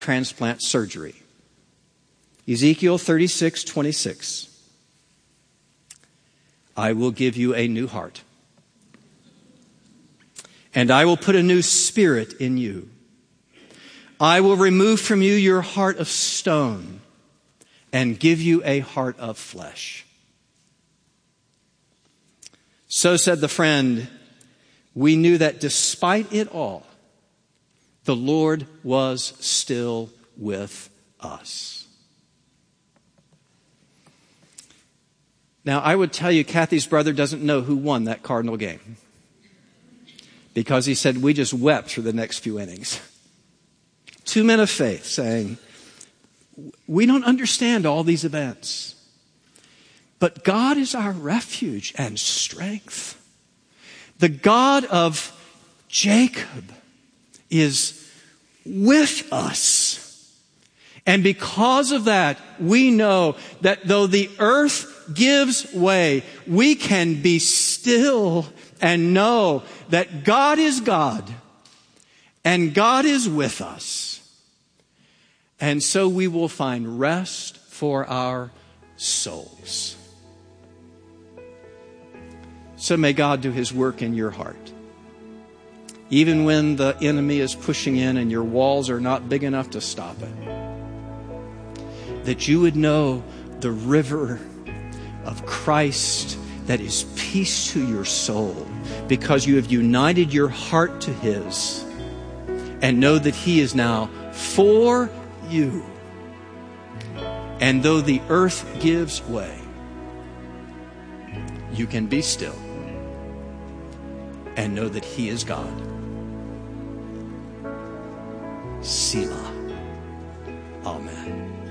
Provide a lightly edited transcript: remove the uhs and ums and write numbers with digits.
transplant surgery. Ezekiel 36:26. I will give you a new heart, and I will put a new spirit in you. I will remove from you your heart of stone and give you a heart of flesh. So said the friend, we knew that despite it all, the Lord was still with us. Now, I would tell you, Kathy's brother doesn't know who won that Cardinal game, because he said we just wept for the next few innings. Two men of faith saying, we don't understand all these events, but God is our refuge and strength. The God of Jacob is with us. And because of that, we know that though the earth gives way, we can be still and know that God is God and God is with us. And so we will find rest for our souls. So may God do His work in your heart. Even when the enemy is pushing in and your walls are not big enough to stop it. That you would know the river of Christ that is peace to your soul, because you have united your heart to His, and know that He is now for you. And though the earth gives way, you can be still and know that He is God. Selah. Amen.